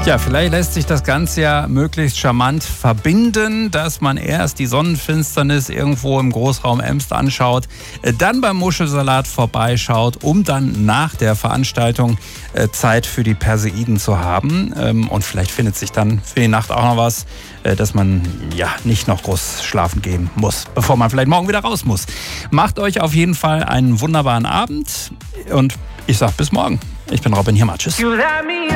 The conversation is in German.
Ja, vielleicht lässt sich das Ganze ja möglichst charmant verbinden, dass man erst die Sonnenfinsternis irgendwo im Großraum Emst anschaut, dann beim Muschelsalat vorbeischaut, um dann nach der Veranstaltung Zeit für die Perseiden zu haben. Und vielleicht findet sich dann für die Nacht auch noch was, dass man ja nicht noch groß schlafen gehen muss, bevor man vielleicht morgen wieder raus muss. Macht euch auf jeden Fall einen wunderbaren Abend und ich sag bis morgen. Ich bin Robin Hirmer. Tschüss.